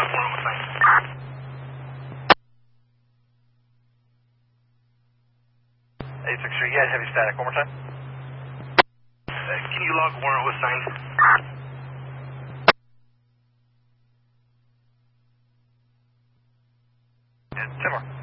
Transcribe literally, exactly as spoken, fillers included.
log warrant was signed? eight six three, yeah, heavy static. One more time. Uh, can you log warrant was signed? Yeah, ten more.